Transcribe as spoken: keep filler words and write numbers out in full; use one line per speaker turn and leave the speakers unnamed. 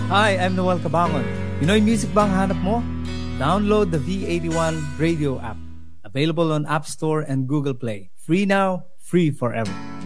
Hi, I'm Noel Cabangon. Pinoy music bang hanap mo? Download the V eighty-one radio app. Available on App Store and Google Play. Free now, free forever.